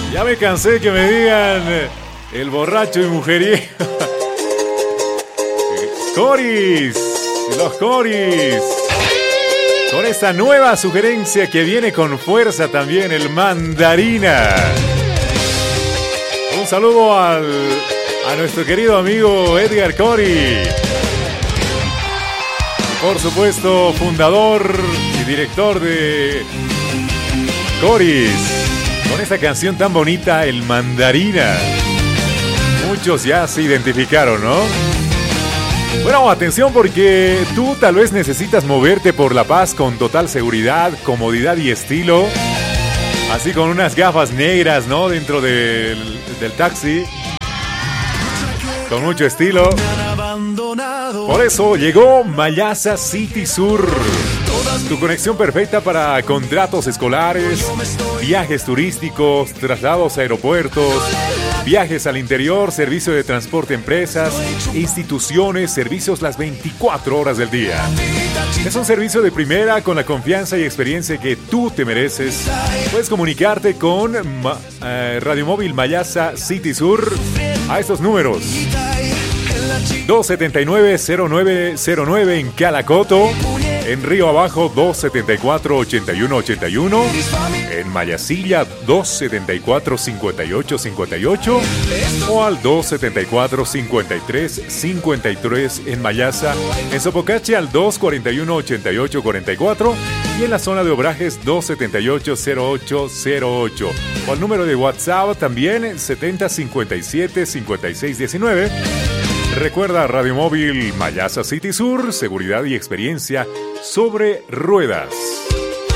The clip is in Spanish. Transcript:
Ya me cansé que me digan el borracho y mujeriego. Coris, los Coris. Con esta nueva sugerencia que viene con fuerza también, el Mandarina. Un saludo a nuestro querido amigo Edgar Cori. Por supuesto, fundador y director de Coris. Con esta canción tan bonita, el Mandarina. Muchos ya se identificaron, ¿no? Bueno, atención porque tú tal vez necesitas moverte por La Paz con total seguridad, comodidad y estilo. Así con unas gafas negras, ¿no? Dentro del taxi. Con mucho estilo. Por eso llegó Mayasa City Sur. Tu conexión perfecta para contratos escolares, viajes turísticos, traslados a aeropuertos, viajes al interior, servicio de transporte a empresas, instituciones, servicios las 24 horas del día. Es un servicio de primera con la confianza y experiencia que tú te mereces. Puedes comunicarte con Radio Móvil Mayasa City Sur a estos números: 279-0909 en Calacoto, en Río Abajo 274-8181, en Mayasilla 274-5858 o al 274-5353 en Mayasa, en Sopocache al 241-8844 y en la zona de Obrajes 278-0808 o al número de WhatsApp también 7057-5619. Recuerda Radio Móvil Mayasa City Sur, seguridad y experiencia sobre ruedas.